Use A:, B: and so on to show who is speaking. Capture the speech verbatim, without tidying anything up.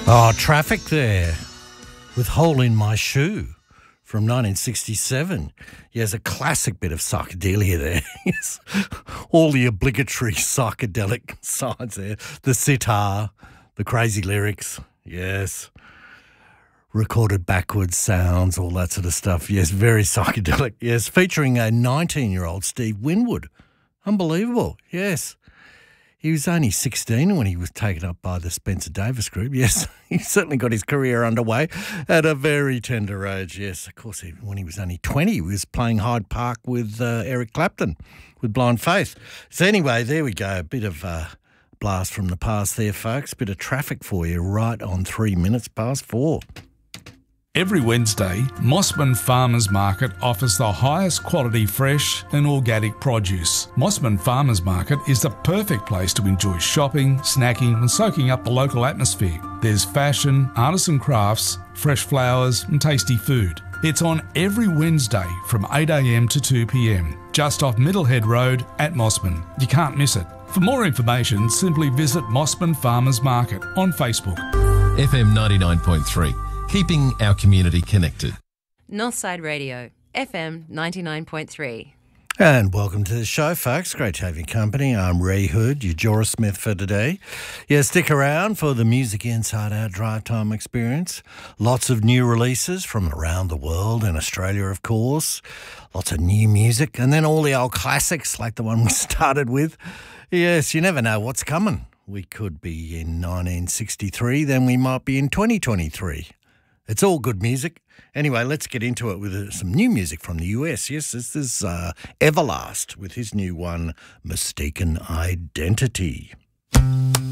A: Oh, Traffic there with Hole in My Shoe from nineteen sixty-seven. Yes, a classic bit of psychedelia there. Yes, all the obligatory psychedelic sides there. The sitar, the crazy lyrics, yes. Recorded backwards sounds, all that sort of stuff. Yes, very psychedelic. Yes, featuring a nineteen-year-old Steve Winwood. Unbelievable, yes. He was only sixteen when he was taken up by the Spencer Davis Group. Yes, he certainly got his career underway at a very tender age. Yes, of course, even when he was only twenty, he was playing Hyde Park with uh, Eric Clapton with Blind Faith. So anyway, there we go. A bit of uh, blast from the past there, folks. Bit of traffic for you right on three minutes past four.
B: Every Wednesday, Mossman Farmers Market offers the highest quality fresh and organic produce. Mossman Farmers Market is the perfect place to enjoy shopping, snacking and soaking up the local atmosphere. There's fashion, artisan crafts, fresh flowers and tasty food. It's on every Wednesday from eight a m to two p m, just off Middlehead Road at Mossman. You can't miss it. For more information, simply visit Mossman Farmers Market on Facebook.
C: F M ninety-nine point three. Keeping our community connected.
D: Northside Radio, F M ninety-nine point three.
A: And welcome to the show, folks. Great to have your company. I'm Ray Hood, your Jorah Smith for today. Yeah, stick around for the Music Inside Our Drive Time experience. Lots of new releases from around the world and Australia, of course. Lots of new music. And then all the old classics like the one we started with. Yes, you never know what's coming. We could be in nineteen sixty-three, then we might be in twenty twenty-three. It's all good music. Anyway, let's get into it with uh, some new music from the U S. Yes, this is uh, Everlast with his new one, Mistaken Identity.